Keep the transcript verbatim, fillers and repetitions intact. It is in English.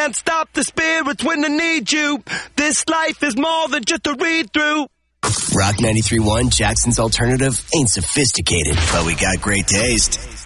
can't stop the spirits when they need you. This life is more than just a read-through. Rock ninety-three point one, Jackson's Alternative, ain't sophisticated, but we got great taste.